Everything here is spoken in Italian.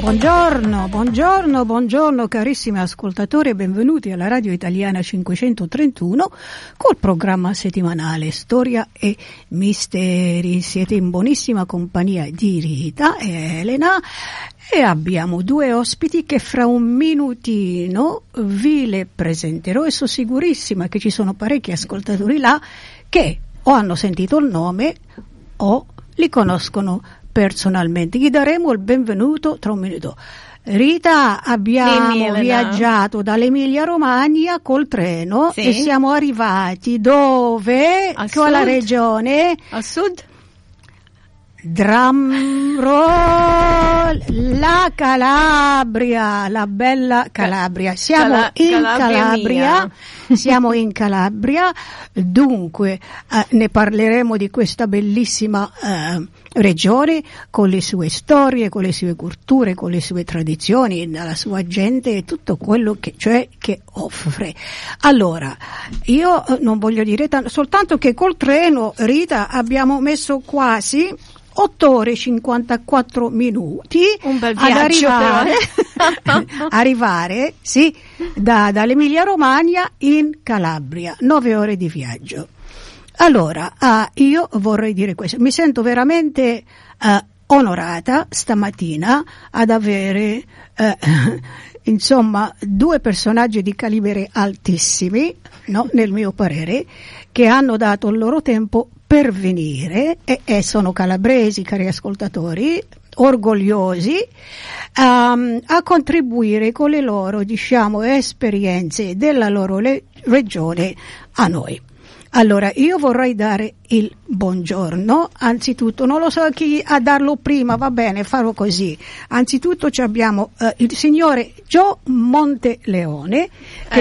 Buongiorno carissimi ascoltatori e benvenuti alla Radio Italiana 531 col programma settimanale Storia e Misteri. Siete in buonissima compagnia di Rita e Elena e abbiamo due ospiti che fra un minutino vi le presenterò e sono sicurissima che ci sono parecchi ascoltatori là che o hanno sentito il nome o li conoscono personalmente. Gli daremo il benvenuto tra un minuto. Rita, abbiamo viaggiato dall'Emilia Romagna col treno e siamo arrivati dove? Quella regione? Al sud? Drum roll, la Calabria, la bella Calabria. Siamo in Calabria, dunque ne parleremo di questa bellissima regione con le sue storie, con le sue culture, con le sue tradizioni, la sua gente e tutto quello che offre. Allora, io non voglio dire soltanto che col treno, Rita, abbiamo messo quasi 8 ore e 54 minuti un bel viaggio arrivare dall'Emilia Romagna in Calabria, 9 ore di viaggio. Allora, io vorrei dire questo, mi sento veramente onorata stamattina ad avere insomma due personaggi di calibere altissimi, no, nel mio parere, che hanno dato il loro tempo per venire e sono calabresi, cari ascoltatori, orgogliosi a contribuire con le loro, esperienze della loro regione a noi. Allora, io vorrei dare il buongiorno, anzitutto, non lo so chi a darlo prima, va bene, farò così. Anzitutto abbiamo il signore Gio Monteleone,